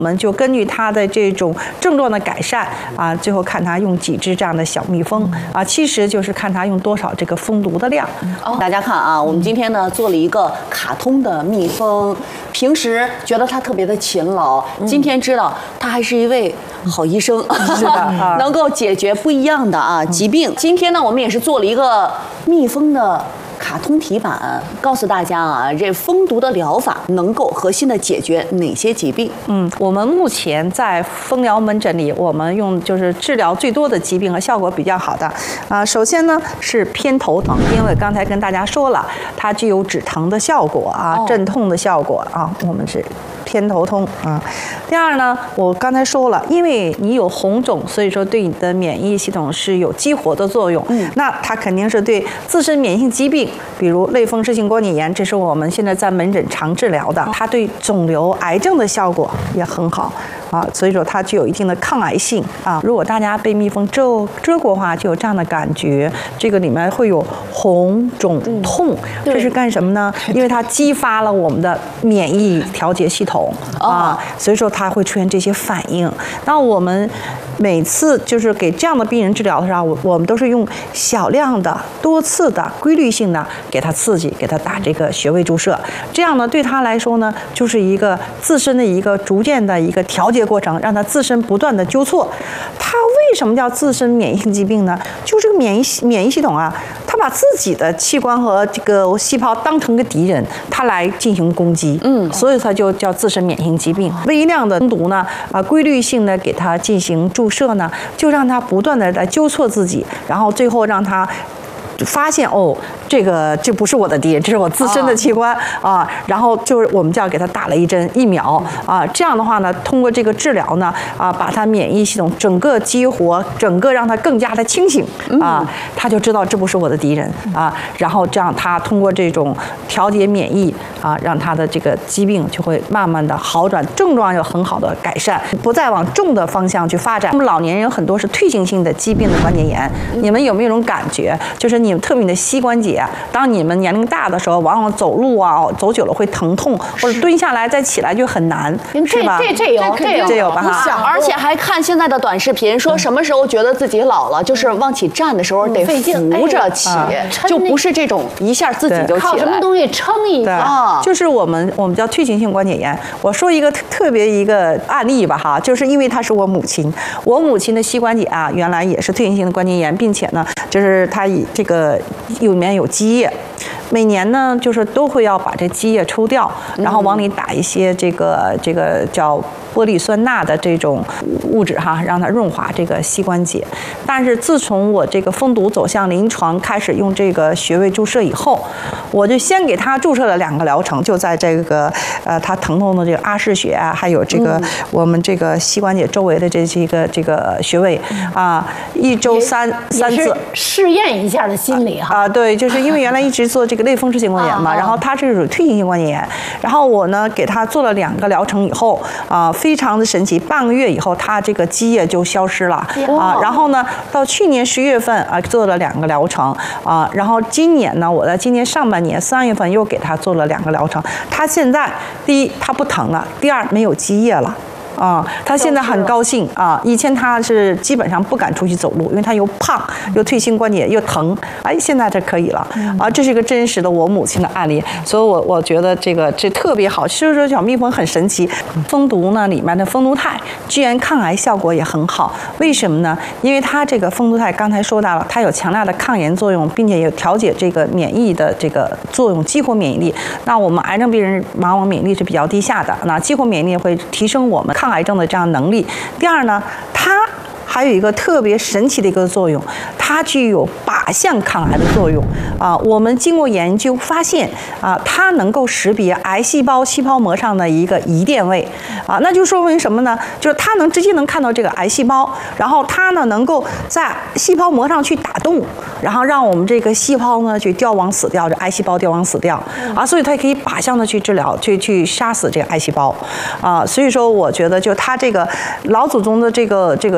我们就根据它的这种症状的改善啊，最后看它用几支这样的小蜜蜂啊，其实就是看它用多少这个蜂毒的量。 大家看啊，我们今天呢做了一个卡通的蜜蜂，平时觉得它特别的勤劳，今天知道它还是一位好医生， 是的， 能够解决不一样的疾病。今天呢，我们也是做了一个蜜蜂的卡通题板，告诉大家啊，这蜂毒的疗法能够核心的解决哪些疾病？ 我们目前在蜂疗门诊里，我们用就是治疗最多的疾病和效果比较好的首先呢是偏头疼，因为刚才跟大家说了，它具有止疼的效果啊，镇痛的效果啊，我们是偏头痛啊。第二呢，我刚才说了，因为你有红肿，所以说对你的免疫系统是有激活的作用。那它肯定是对自身免疫性疾病，比如类风湿性关节炎，这是我们现在在门诊常治疗的。它对肿瘤、癌症的效果也很好啊，所以说它具有一定的抗癌性啊。如果大家被蜜蜂蛰过的话，就有这样的感觉，这个里面会有红肿痛，这是干什么呢？因为它激发了我们的免疫调节系统啊，所以说它会出现这些反应。那我们每次就是给这样的病人治疗的时候，我们都是用小量的、多次的、规律性的给他刺激，给他打这个穴位注射。这样呢，对他来说呢，就是一个自身的一个逐渐的一个调节过程，让他自身不断的纠错。他为什么叫自身免疫性疾病呢？就这个免疫系统啊，他把自己的器官和这个细胞当成个敌人，他来进行攻击。所以它就叫自身免疫性疾病。微量的蜂毒呢，规律性的给他进行注射呢，就让他不断的来纠错自己，然后最后让他发现这不是我的敌人，这是我自身的器官啊。然后就是我们就要给他打了一针疫苗啊。这样的话呢，通过这个治疗呢把他免疫系统整个激活，整个让他更加的清醒啊，他就知道这不是我的敌人啊。然后这样他通过这种调节免疫啊，让他的这个疾病就会慢慢的好转，症状有很好的改善，不再往重的方向去发展。我们老年人很多是退行性的疾病的关节炎，你们有没有一种感觉，就是你们特别的膝关节，当你们年龄大的时候，往往走路啊走久了会疼痛，或者蹲下来再起来就很难，是吧？这有吧？ 而且还看现在的短视频，说什么时候觉得自己老了，就是往起站的时候得扶着起，就不是这种一下自己就起来， 靠什么东西撑一下。 就是我们叫退行性关节炎。我说一个特别一个案例吧哈，就是因为她是我母亲的膝关节啊，原来也是退行性的关节炎，并且呢，就是她以这个里面有积液。每年呢，就是都会要把这积液抽掉，然后往里打一些这个叫玻璃酸钠的这种物质哈，让它润滑这个膝关节。但是自从我这个蜂毒走向临床，开始用这个穴位注射以后，我就先给他注射了2个疗程，就在这个他疼痛的这个阿是穴啊，还有这个我们这个膝关节周围的这个穴位啊，1周3次， 试验一下的心理哈。 对，就是因为原来一直做这个类风湿性关节炎嘛，然后他是属于退行性关节炎，然后我呢给他做了2个疗程以后非常的神奇，半个月以后他这个积液就消失了啊。然后呢，到去年10月份做了2个疗程啊，然后今年呢，我在今年上半年3月份又给他做了2个疗程。他现在第一他不疼了，第二没有积液了。他现在很高兴啊！以前他是基本上不敢出去走路，因为他又胖又退行关节又疼。现在这可以了啊！这是一个真实的我母亲的案例，所以我觉得这特别好。其实说小蜜蜂很神奇，蜂毒呢里面的蜂毒肽居然抗癌效果也很好。为什么呢？因为它这个蜂毒肽刚才说到了，它有强大的抗炎作用，并且有调节这个免疫的这个作用，激活免疫力。那我们癌症病人往往免疫力是比较低下的，那激活免疫力会提升我们抗癌症的这样能力。第二呢，它还有一个特别神奇的一个作用，它具有靶向抗癌的作用啊。我们经过研究发现它能够识别癌细胞细胞膜上的一个疑电位啊，那就说明什么呢？就是它能直接能看到这个癌细胞，然后它呢能够在细胞膜上去打洞，然后让我们这个细胞呢去凋亡死掉，这癌细胞凋亡死掉啊，所以它可以靶向的去治疗，去杀死这个癌细胞啊。所以说，我觉得就它这个老祖宗的这个治疗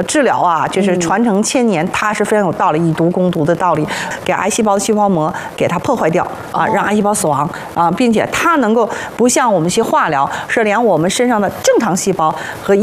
啊，就是传承千年，它是非常有道理，以毒攻毒的道理，给癌细胞的细胞膜给它破坏掉啊，让癌细胞死亡啊，并且它能够不像我们一些化疗，是连我们身上的正常细胞和